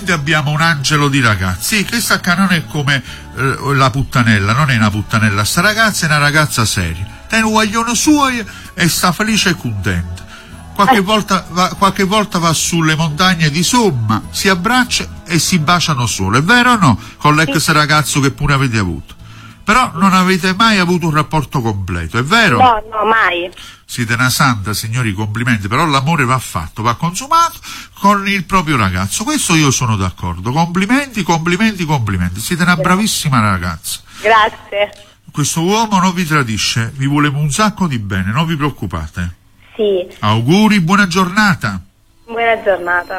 complimenti abbiamo un angelo di ragazzi. Sì, questa qua non è come la puttanella, non è una puttanella, sta ragazza è una ragazza seria, tiene un guaglione suo e sta felice e contenta. Qualche volta va sulle montagne di Somma, si abbraccia e si baciano solo, è vero o no? Con l'ex ragazzo che pure avete avuto. Però non avete mai avuto un rapporto completo, è vero? No, mai. Siete una santa, signori, complimenti, però l'amore va fatto, va consumato con il proprio ragazzo. Questo io sono d'accordo. Complimenti, complimenti, complimenti. Siete una bravissima ragazza. Grazie. Questo uomo non vi tradisce, vi voleva un sacco di bene, non vi preoccupate. Sì. Auguri, buona giornata. Buona giornata.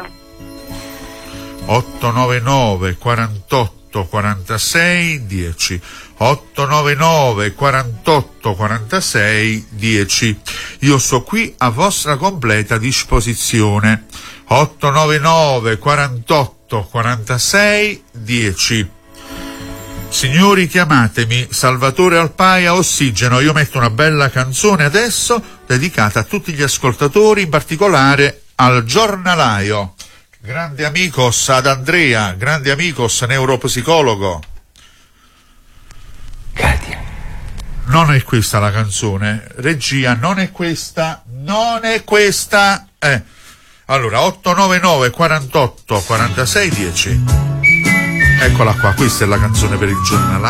899 48 46 10 899 48 46 10. Io sto qui a vostra completa disposizione. 899 48 46 10. Signori, chiamatemi Salvatore Alpaia Ossigeno. Io metto una bella canzone adesso dedicata a tutti gli ascoltatori, in particolare al giornalaio. Grande amicos ad Andrea, grande amicos neuropsicologo. Katia. Non è questa la canzone, regia, non è questa. Allora, 899 48 46 10. Eccola qua, questa è la canzone per il giornale.